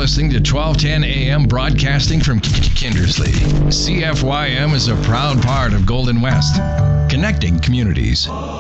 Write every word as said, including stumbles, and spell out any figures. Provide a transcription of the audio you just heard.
listening to twelve ten A M broadcasting from Kindersley. C F Y M is a proud part of Golden West, connecting communities.